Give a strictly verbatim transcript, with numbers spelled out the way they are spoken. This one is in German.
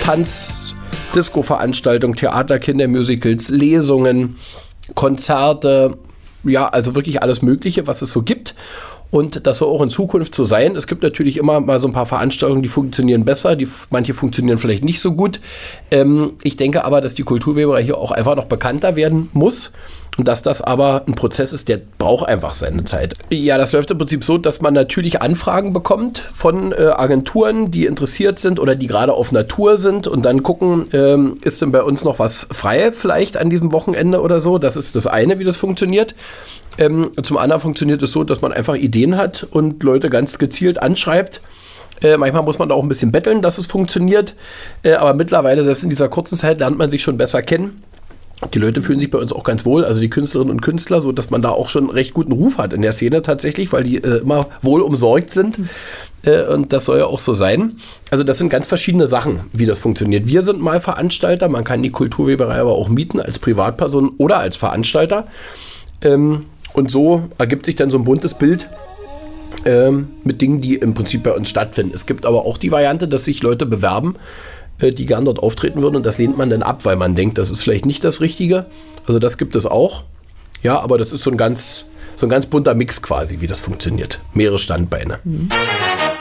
Tanz, Disco-Veranstaltungen, Theater, Kindermusicals, Lesungen, Konzerte, ja, also wirklich alles Mögliche, was es so gibt. Und das soll auch in Zukunft so sein. Es gibt natürlich immer mal so ein paar Veranstaltungen, die funktionieren besser, die, manche funktionieren vielleicht nicht so gut. Ähm, ich denke aber, dass die Kulturweberei hier auch einfach noch bekannter werden muss und dass das aber ein Prozess ist, der braucht einfach seine Zeit. Ja, das läuft im Prinzip so, dass man natürlich Anfragen bekommt von äh, Agenturen, die interessiert sind oder die gerade auf Natur sind und dann gucken, ähm, ist denn bei uns noch was frei vielleicht an diesem Wochenende oder so. Das ist das eine, wie das funktioniert. Ähm, zum anderen funktioniert es so, dass man einfach Ideen hat und Leute ganz gezielt anschreibt. Äh, manchmal muss man da auch ein bisschen betteln, dass es funktioniert. Äh, aber mittlerweile, selbst in dieser kurzen Zeit, lernt man sich schon besser kennen. Die Leute fühlen sich bei uns auch ganz wohl, also die Künstlerinnen und Künstler, so dass man da auch schon einen recht guten Ruf hat in der Szene tatsächlich, weil die äh, immer wohl umsorgt sind. Äh, und das soll ja auch so sein. Also das sind ganz verschiedene Sachen, wie das funktioniert. Wir sind mal Veranstalter, man kann die Kulturweberei aber auch mieten als Privatperson oder als Veranstalter. Ähm, Und so ergibt sich dann so ein buntes Bild ähm, mit Dingen, die im Prinzip bei uns stattfinden. Es gibt aber auch die Variante, dass sich Leute bewerben, äh, die gern dort auftreten würden und das lehnt man dann ab, weil man denkt, das ist vielleicht nicht das Richtige. Also das gibt es auch. Ja, aber das ist so ein ganz, so ein ganz bunter Mix quasi, wie das funktioniert. Mehrere Standbeine. Mhm.